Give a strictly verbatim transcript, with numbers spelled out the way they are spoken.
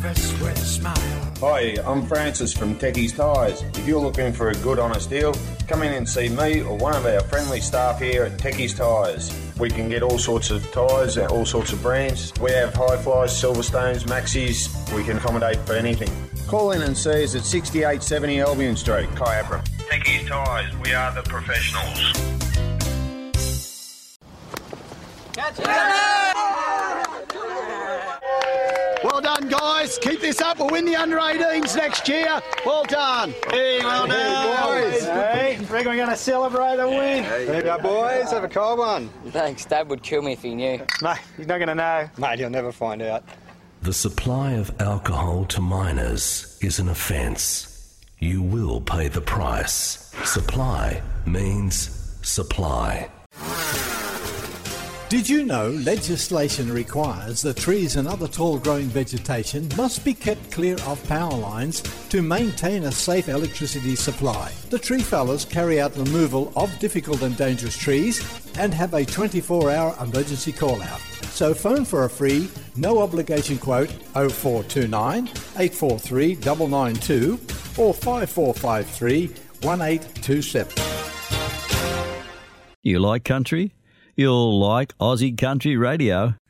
service with a smile. Hi, I'm Francis from Techie's Tyres. If you're looking for a good, honest deal, come in and see me or one of our friendly staff here at Techie's Tyres. We can get all sorts of tyres and all sorts of brands. We have High Flies, Silverstones, Maxis. We can accommodate for anything. Call in and see us at sixty-eight seventy Albion Street, Kyabram. Techie's Tyres, we are the professionals. Catch it! Well done, guys. Keep this up. We'll win the under eighteens next year. Well done. Hey, well done. Hey, boys. Hey, reckon we're going to celebrate a win. There you go, boys. Have a cold one. Thanks. Dad would kill me if he knew. Mate, he's not going to know. Mate, you'll never find out. The supply of alcohol to minors is an offence. You will pay the price. Supply means supply. Did you know legislation requires that trees and other tall growing vegetation must be kept clear of power lines to maintain a safe electricity supply? The tree fellas carry out removal of difficult and dangerous trees and have a twenty-four hour emergency call out. So phone for a free, no obligation quote oh four two nine, eight four three, nine nine two or five four five three, one eight two seven. You like country? You'll like Aussie Country Radio.